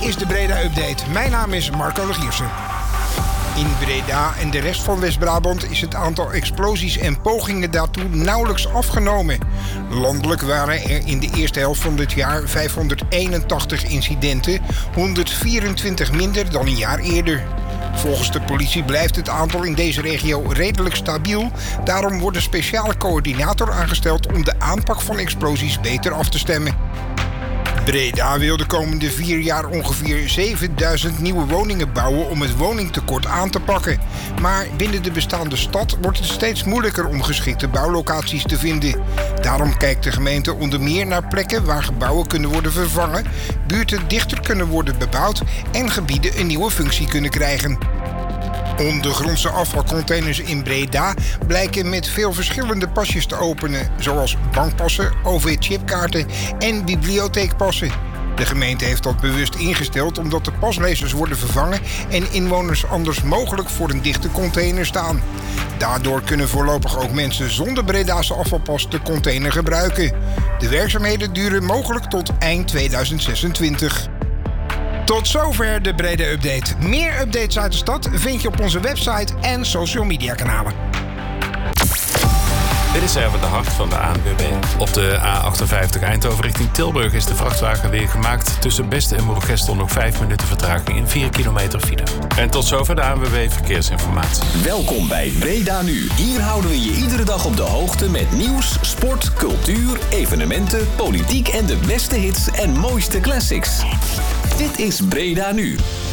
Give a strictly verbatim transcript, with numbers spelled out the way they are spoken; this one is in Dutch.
is de Breda Update. Mijn naam is Marco Legiersen. In Breda en de rest van West-Brabant is het aantal explosies en pogingen daartoe nauwelijks afgenomen. Landelijk waren er in de eerste helft van dit jaar vijfhonderdeenentachtig incidenten, honderdvierentwintig minder dan een jaar eerder. Volgens de politie blijft het aantal in deze regio redelijk stabiel. Daarom wordt een speciale coördinator aangesteld om de aanpak van explosies beter af te stemmen. Breda wil de komende vier jaar ongeveer zevenduizend nieuwe woningen bouwen om het woningtekort aan te pakken. Maar binnen de bestaande stad wordt het steeds moeilijker om geschikte bouwlocaties te vinden. Daarom kijkt de gemeente onder meer naar plekken waar gebouwen kunnen worden vervangen, buurten dichter kunnen worden bebouwd en gebieden een nieuwe functie kunnen krijgen. Ondergrondse afvalcontainers in Breda blijken met veel verschillende pasjes te openen, zoals bankpassen, O V-chipkaarten en bibliotheekpassen. De gemeente heeft dat bewust ingesteld omdat de paslezers worden vervangen en inwoners anders mogelijk voor een dichte container staan. Daardoor kunnen voorlopig ook mensen zonder Bredaanse afvalpas de container gebruiken. De werkzaamheden duren mogelijk tot eind tweeduizend zesentwintig. Tot zover de Breda Update. Meer updates uit de stad vind je op onze website en social media kanalen. Dit is even de hart van de A N W B. Op de A achtenvijftig Eindhoven richting Tilburg is de vrachtwagen weer gemaakt. Tussen Beste en Moergestel nog vijf minuten vertraging in vier kilometer file. En tot zover de A N W B Verkeersinformatie. Welkom bij Breda Nu. Hier houden we je iedere dag op de hoogte met nieuws, sport, cultuur, evenementen, politiek en de beste hits en mooiste classics. Dit is Breda Nu.